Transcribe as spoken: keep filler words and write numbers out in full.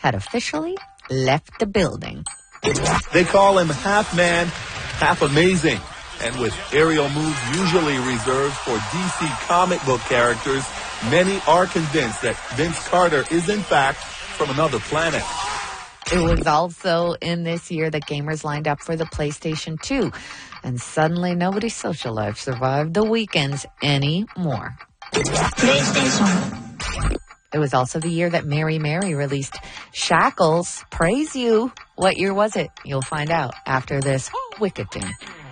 had officially left the building. They call him half man, half amazing. And with aerial moves usually reserved for D C comic book characters, many are convinced that Vince Carter is in fact from another planet. It was also in this year that gamers lined up for the PlayStation two. And suddenly nobody's social life survived the weekends anymore. PlayStation. It was also the year that Mary Mary released Shackles. Praise You. What year was it? You'll find out after this wicked thing.